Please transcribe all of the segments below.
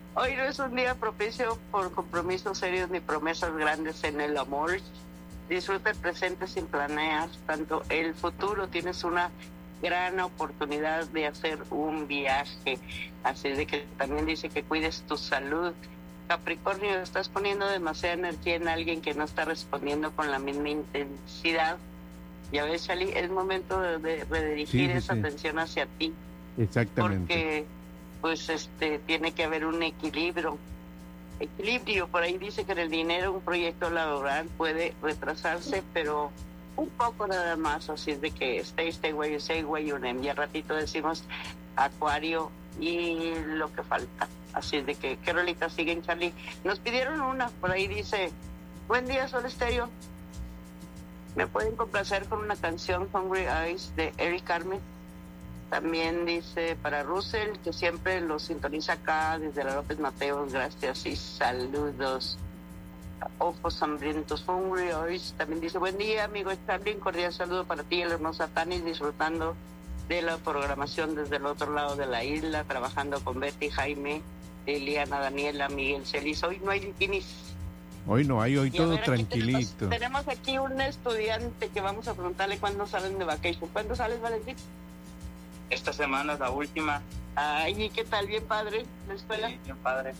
Hoy no es un día propicio por compromisos serios ni promesas grandes en el amor. Disfruta el presente sin planear tanto el futuro. Tienes una gran oportunidad de hacer un viaje. Así de que también dice que cuides tu salud. Capricornio, estás poniendo demasiada energía en alguien que no está respondiendo con la misma intensidad. Ya ves, Charlie, es momento de redirigir esa atención hacia ti. Exactamente. Porque, pues, tiene que haber un equilibrio. Por ahí dice que en el dinero un proyecto laboral puede retrasarse, pero un poco nada más, así es de que stay where you say, where you name. Y al ratito decimos Acuario y lo que falta. Así es de que, ¿qué rolitas siguen, Charlie? Nos pidieron una, por ahí dice, buen día, Sol Estéreo. ¿Me pueden complacer con una canción, Hungry Eyes, de Eric Carmen? También dice para Russell, que siempre lo sintoniza acá desde la López Mateos, gracias y saludos. Ojos hambrientos, Hungry Eyes. También dice, buen día, amigo Charlie, un cordial saludo para ti, el hermoso Tanis, disfrutando de la programación desde el otro lado de la isla, trabajando con Betty, Jaime, Liliana, Daniela, Miguel, Celis. Hoy no hay bikinis. Hoy no hay, hoy todo ver, tranquilito. Tenemos aquí un estudiante que vamos a preguntarle cuándo salen de vacation. ¿Cuándo sales, Valentín? Esta semana es la última. Ay, ¿y qué tal? ¿Bien padre la escuela? Sí, bien padre.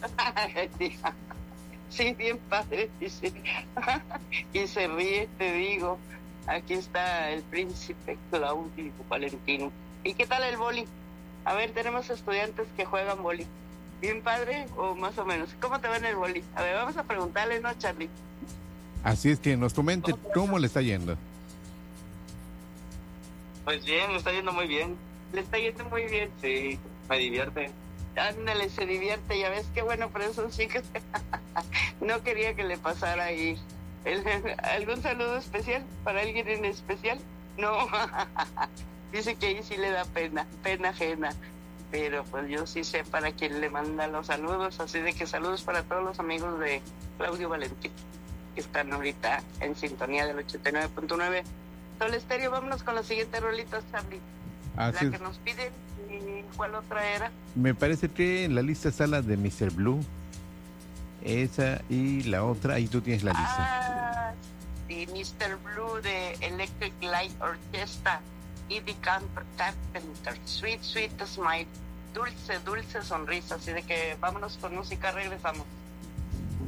Sí, bien padre, dice. Y se ríe, te digo. Aquí está el príncipe Claudio Valentino. ¿Y qué tal el boli? A ver, tenemos estudiantes que juegan boli. ¿Bien padre o más o menos? ¿Cómo te va en el boli? A ver, vamos a preguntarle, ¿no, Charlie? Así es que nos comente cómo le está yendo. Pues bien, me está yendo muy bien. ¿Le está yendo muy bien? Sí, me divierte. Ándale, se divierte, ya ves qué bueno, pero eso sí que no quería que le pasara ahí. ¿Algún saludo especial para alguien en especial? No, dice que ahí sí le da pena ajena, pero pues yo sí sé para quién le manda los saludos, así de que saludos para todos los amigos de Claudio Valentín, que están ahorita en sintonía del 89.9. Sol Estéreo, vámonos con la siguiente rolita, Charlie. Así la que nos piden, ¿y cuál otra era? Me parece que en la lista está la de Mr. Blue. Esa y la otra, ahí tú tienes la lista. Sí, Mr. Blue de Electric Light Orchestra y The Carpenter. Sweet, sweet smile. Dulce, dulce sonrisa. Así de que vámonos con música, regresamos.